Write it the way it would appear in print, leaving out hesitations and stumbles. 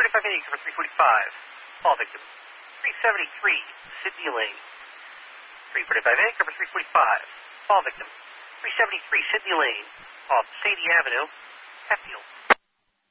345A, cover 345. Call victim. 373, Sydney Lane. 345A, cover 345. Call victim. 373, Sydney Lane, off Sadie Avenue, Hatfield.